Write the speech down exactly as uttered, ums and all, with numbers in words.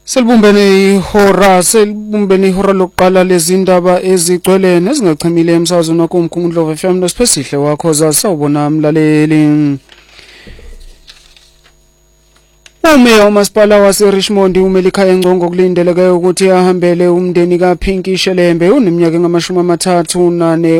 Selibumbene ihora selibumbene ihora lokuqala lezindaba ezigcwele nezingachimile emsazweni wakho umkhumbulo F M nosipesihle wakho zasawubona mlaleli. Umeya umasipala wase Richmond uMelikhaya Ngcongo kulindeleke ukuthi ahambele umndeni kaPinky Shelembe uneminyaka engamashumi amathathu nane